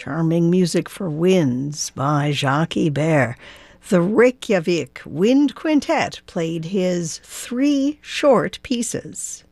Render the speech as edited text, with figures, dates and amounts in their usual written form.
charming music for winds by Jacques Ibert. The Reykjavik Wind Quintet played his 3 short pieces.